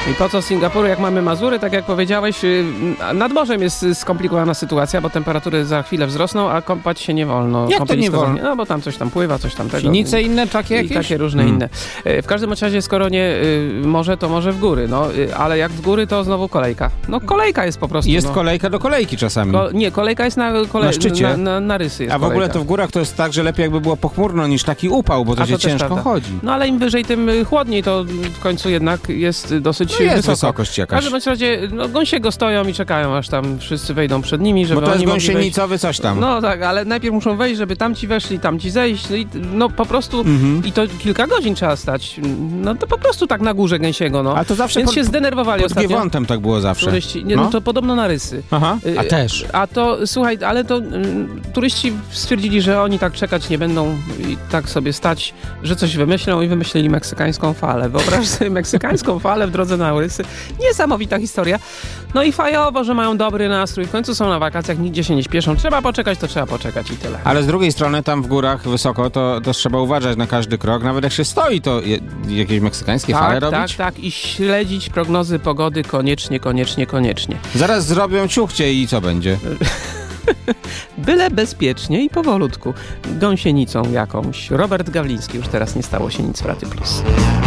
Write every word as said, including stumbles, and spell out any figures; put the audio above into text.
I po co Singapuru, jak mamy Mazury, tak jak powiedziałeś, nad morzem jest skomplikowana sytuacja, bo temperatury za chwilę wzrosną, a kąpać się nie wolno. Jak to nie wolno? No bo tam coś tam pływa, coś tam tego. Silnice inne takie jakieś? I takie różne hmm. inne. W każdym razie, skoro nie morze, to może w góry, no, ale jak w góry, to znowu kolejka. No kolejka jest po prostu. Jest no. kolejka do kolejki czasami. Ko- nie, kolejka jest na, kole- na szczycie. Na, na, na rysy jest A w ogóle kolejka. to w górach to jest tak, że lepiej jakby było pochmurno niż taki upał, bo to, to się ciężko prawda. chodzi. No ale im wyżej, tym chłodniej, to w końcu jednak jest dosyć no jest wysoko. wysokość jakaś. W każdym razie no, gąsiego stoją i czekają, aż tam wszyscy wejdą przed nimi, żeby bo to oni jest mogli gąsienicowy wejść. coś tam. No tak, ale najpierw muszą wejść, żeby tamci weszli, tamci zejść, no, i, no po prostu Mhm. i to kilka godzin trzeba stać. No to po prostu tak na górze gęsiego, no. Ale to zawsze Więc pod, się zdenerwowali pod ostatnio. Giewontem tak było zawsze. Turyści, nie, no. no to podobno na rysy. Aha, a Y, też. A to, słuchaj, ale to y, turyści stwierdzili, że oni tak czekać nie będą i tak sobie stać, że coś wymyślą i wymyślili meksykańską falę. Wyobraź sobie meksykańską falę w drodze na Rysy. Niesamowita historia. No i fajowo, że mają dobry nastrój. W końcu są na wakacjach, nigdzie się nie śpieszą. Trzeba poczekać, to trzeba poczekać i tyle. Ale z drugiej strony tam w górach wysoko to, to trzeba uważać na każdy krok. Nawet jak się stoi, to je, jakieś meksykańskie tak, fale tak, robić? Tak, tak. I śledzić prognozy pogody koniecznie, koniecznie, koniecznie. Zaraz zrobią ciuchcie i co będzie? Byle bezpiecznie i powolutku. Gąsienicą jakąś. Robert Gawliński, już teraz nie stało się nic w Raty Plus.